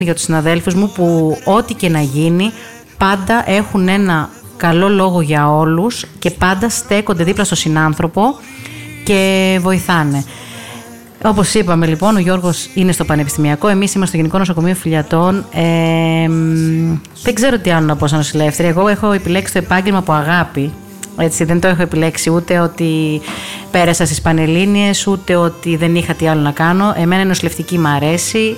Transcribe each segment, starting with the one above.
για τους συναδέλφους μου που ό,τι και να γίνει πάντα έχουν ένα καλό λόγο για όλους και πάντα στέκονται δίπλα στο συνάνθρωπο και βοηθάνε. Όπως είπαμε λοιπόν, ο Γιώργος είναι στο Πανεπιστημιακό, εμείς είμαστε στο Γενικό Νοσοκομείο Φιλιατών. Δεν ξέρω τι άλλο να πω σαν νοσηλεύτρια. Εγώ έχω επιλέξει το επάγγελμα από αγάπη. Έτσι, δεν το έχω επιλέξει ούτε ότι πέρασα στις Πανελλήνιες, ούτε ότι δεν είχα τι άλλο να κάνω. Εμένα η νοσηλευτική μου αρέσει.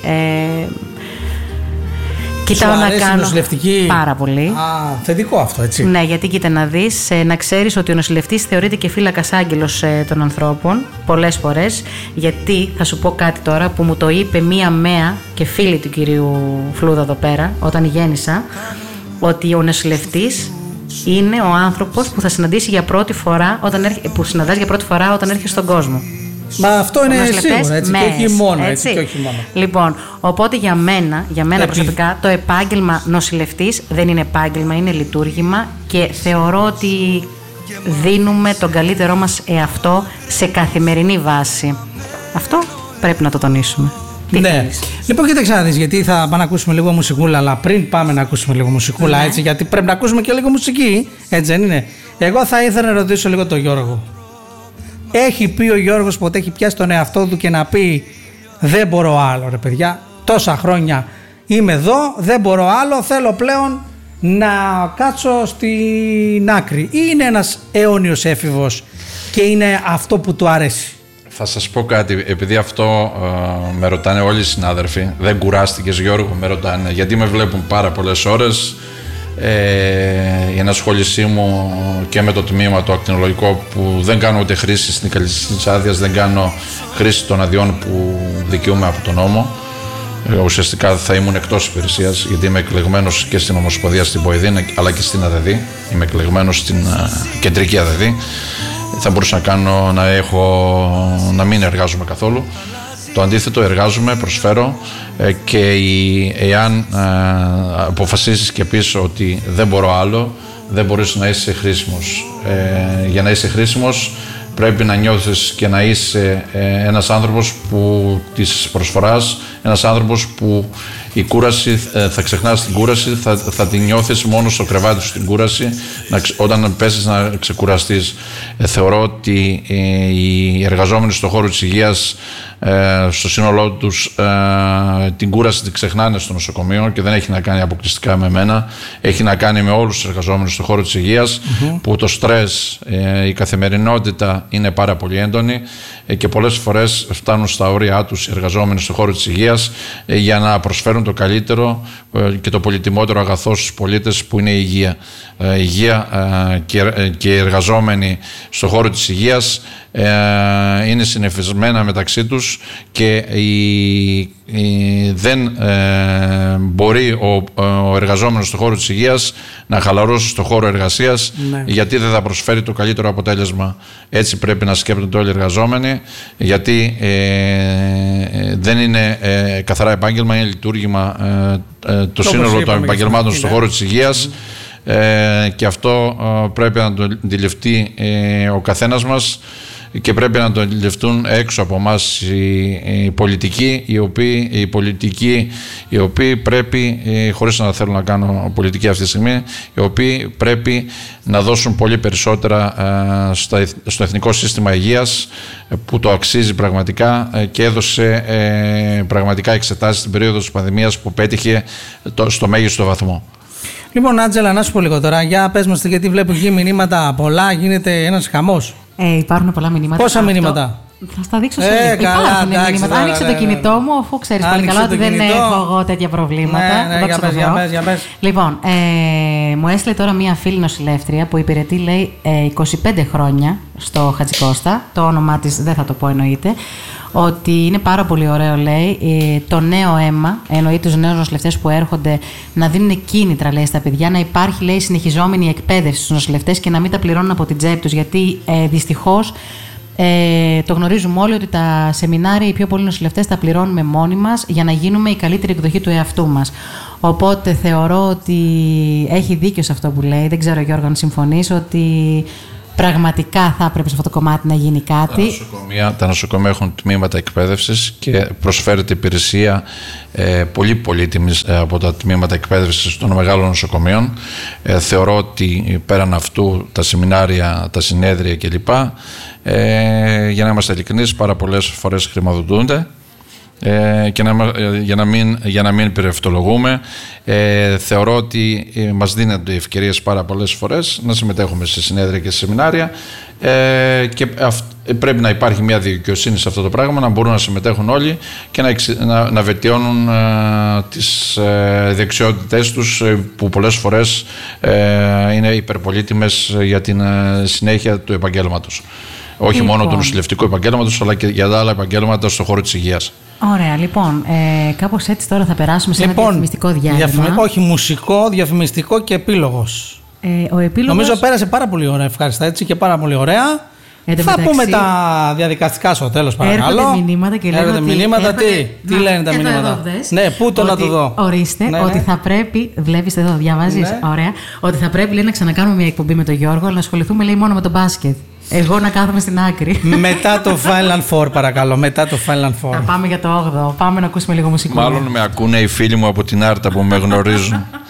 Κοιτάω να κάνω νοσηλευτική... πάρα πολύ. Θετικό αυτό, έτσι. Ναι, γιατί κοίτα να δεις, να ξέρεις ότι ο νοσηλευτής θεωρείται και φύλακας άγγελος των ανθρώπων πολλές φορές. Γιατί θα σου πω κάτι τώρα που μου το είπε μία ΜΕΑ και φίλη του κυρίου Φλούδα εδώ πέρα, όταν γέννησα, ότι ο νοσηλευτής είναι ο άνθρωπος που θα συναντήσει για πρώτη φορά που συναντάς για πρώτη φορά όταν έρχεσαι στον κόσμο. Μα αυτό είναι σίγουρο, έτσι, και όχι μόνο, έτσι, και όχι μόνο. Λοιπόν, οπότε για μένα προσωπικά το επάγγελμα νοσηλευτής δεν είναι επάγγελμα, είναι λειτουργήμα και θεωρώ ότι δίνουμε τον καλύτερό μας εαυτό σε καθημερινή βάση. Αυτό πρέπει να το τονίσουμε. Ναι. Λοιπόν, κοίταξε να δεις, γιατί θα πάμε να ακούσουμε λίγο μουσικούλα, αλλά πριν πάμε να ακούσουμε λίγο μουσικούλα, έτσι, γιατί πρέπει να ακούσουμε και λίγο μουσική, έτσι δεν είναι? Εγώ θα ήθελα να ρωτήσω λίγο τον Γιώργο. Έχει πει ο Γιώργος ποτέ, έχει πιάσει τον εαυτό του και να πει δεν μπορώ άλλο ρε παιδιά, τόσα χρόνια είμαι εδώ, δεν μπορώ άλλο, θέλω πλέον να κάτσω στην άκρη? Ή είναι ένας αιώνιος έφηβος και είναι αυτό που του αρέσει? Θα σας πω κάτι, επειδή αυτό με ρωτάνε όλοι οι συνάδελφοι, δεν κουράστηκες Γιώργο, με ρωτάνε, γιατί με βλέπουν πάρα πολλές ώρες. Η ενασχόλησή μου και με το τμήμα το ακτινολογικό που δεν κάνω ούτε χρήση συνδικαλιστικής άδειας, δεν κάνω χρήση των αδειών που δικαιούμαι από τον νόμο. Ουσιαστικά θα ήμουν εκτός υπηρεσίας, γιατί είμαι εκλεγμένος και στην Ομοσπονδία στην ΠΟΕΔΗ αλλά και στην ΑΔΔ. Είμαι εκλεγμένος στην κεντρική ΑΔΔ. Θα μπορούσα να μην εργάζομαι καθόλου. Το αντίθετο, εργάζομαι, προσφέρω και εάν αποφασίσεις και πεις ότι δεν μπορώ άλλο, δεν μπορείς να είσαι χρήσιμος. Για να είσαι χρήσιμος πρέπει να νιώθεις και να είσαι ένας άνθρωπος που της προσφοράς, ένας άνθρωπος που η κούραση, θα ξεχνάς την κούραση, θα την νιώθεις μόνο στο κρεβάτι σου την κούραση, όταν πέσεις να ξεκουραστείς. Θεωρώ ότι οι εργαζόμενοι στον χώρο της υγείας στο σύνολό τους την κούραση την ξεχνάνε στο νοσοκομείο και δεν έχει να κάνει αποκλειστικά με μένα, έχει να κάνει με όλους τους εργαζόμενους στον χώρο της υγείας, που το στρες, η καθημερινότητα είναι πάρα πολύ έντονη και πολλές φορές φτάνουν στα όρια τους οι εργαζόμενοι στον χώρο της υγείας για να προσφέρουν το καλύτερο και το πολυτιμότερο αγαθό στους πολίτες, που είναι η υγεία. Η υγεία και οι εργαζόμενοι στον χώρο της υγείας είναι συνεφισμένα μεταξύ τους και δεν μπορεί ο εργαζόμενος στον χώρο της υγείας να χαλαρώσει στον χώρο εργασίας, γιατί δεν θα προσφέρει το καλύτερο αποτέλεσμα. Έτσι πρέπει να σκέπτονται όλοι οι εργαζόμενοι, γιατί δεν είναι καθαρά επάγγελμα, είναι λειτουργήμα το σύνολο των επαγγελμάτων στον χώρο της υγείας. Και αυτό πρέπει να το αντιληφθεί ο καθένας μας και πρέπει να το αντιληφθούν έξω από εμάς οι πολιτικοί, οι οποίοι πρέπει, χωρίς να θέλω να κάνω πολιτική αυτή τη στιγμή, οι οποίοι πρέπει να δώσουν πολύ περισσότερα στο Εθνικό Σύστημα Υγείας, που το αξίζει πραγματικά και έδωσε πραγματικά εξετάσεις στην περίοδο της πανδημίας που πέτυχε στο μέγιστο βαθμό. Λοιπόν, Άντζελα, να σου πω λίγο τώρα, για πες μας, γιατί βλέπω εκεί μηνύματα πολλά, γίνεται ένας χαμός. Υπάρχουν πολλά μηνύματα. Πόσα μηνύματα? Θα στα δείξω σε λίγο. Υπάρχουν μηνύματα. Άνοιξε το κινητό μου, αφού ξέρεις πολύ καλά ότι δεν έχω εγώ τέτοια προβλήματα. Ναι, για πες. Λοιπόν, μου έστειλε τώρα μία φίλη νοσηλεύτρια που υπηρετεί, λέει, 25 χρόνια στο Χατζικώστα. Το όνομά της δεν θα το πω, εννοείται. Ότι είναι πάρα πολύ ωραίο, λέει, το νέο αίμα, εννοεί τους νέους νοσηλευτές που έρχονται, να δίνουν κίνητρα, λέει, στα παιδιά, να υπάρχει, λέει, συνεχιζόμενη εκπαίδευση στους νοσηλευτές και να μην τα πληρώνουν από την τσέπη τους, γιατί δυστυχώς το γνωρίζουμε όλοι ότι τα σεμινάρια, οι πιο πολλοί νοσηλευτές τα πληρώνουμε μόνοι μας για να γίνουμε η καλύτερη εκδοχή του εαυτού μας. Οπότε θεωρώ ότι έχει δίκιο σε αυτό που λέει. Δεν ξέρω, Γιώργο, αν συμφωνείς, ότι πραγματικά θα έπρεπε σε αυτό το κομμάτι να γίνει κάτι. Τα νοσοκομεία έχουν τμήματα εκπαίδευσης και προσφέρεται υπηρεσία πολύ πολύτιμη από τα τμήματα εκπαίδευσης των μεγάλων νοσοκομείων. Θεωρώ ότι πέραν αυτού τα σεμινάρια, τα συνέδρια κλπ. Για να είμαστε ειλικρινείς, πάρα πολλές φορές χρηματοδοτούνται. Και για να μην περιευτολογούμε, θεωρώ ότι μας δίνονται ευκαιρίες πάρα πολλές φορές να συμμετέχουμε σε συνέδρια και σε σεμινάρια, και πρέπει να υπάρχει μια δικαιοσύνη σε αυτό το πράγμα, να μπορούν να συμμετέχουν όλοι και να βελτιώνουν τις δεξιότητές τους, που πολλές φορές είναι υπερπολίτιμες για την συνέχεια του επαγγέλματος. Όχι μόνο του νοσηλευτικού επαγγέλματος, αλλά και για τα άλλα επαγγέλματα στον χώρο της υγείας. Ωραία, λοιπόν, κάπως έτσι τώρα θα περάσουμε σε ένα διαφημιστικό διάλειμμα. Όχι, μουσικό, διαφημιστικό και επίλογος. Ο επίλογος... Νομίζω πέρασε πάρα πολύ ωραία, ευχαριστά, έτσι, και πάρα πολύ ωραία. Θα πούμε τα διαδικαστικά στο τέλος, παρακαλώ. Έρχονται μηνύματα και λένε ότι... Τι λένε τα μηνύματα? Ναι, πού το να το δω. Ορίστε, ότι θα πρέπει, βλέπεις εδώ, διαβάζεις, ωραία, ότι θα πρέπει, λέει, να ξανακάνουμε μια εκπομπή με τον Γιώργο, αλλά να ασχοληθούμε, λέει, μόνο με τον μπάσκετ. Εγώ να κάθομαι στην άκρη. Μετά το Final Four, παρακαλώ. Μετά το Final Four. Θα πάμε για το 8ο. Πάμε να ακούσουμε λίγο μουσικό. Μάλλον με ακούνε οι φίλοι μου από την Άρτα που με γνωρίζουν.